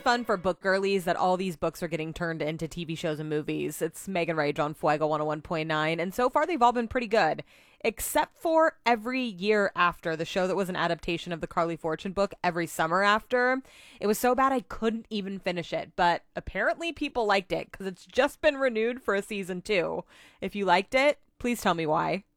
fun for book girlies that all these books are getting turned into TV shows and movies. It's Megan Rage on Fuego 101.9, and so far they've all been pretty good. Except for Every Year After, the show that was an adaptation of the Carly Fortune book, Every Summer After. It was so bad I couldn't even finish it, but apparently people liked it because it's just been renewed for a season 2. If you liked it, please tell me why.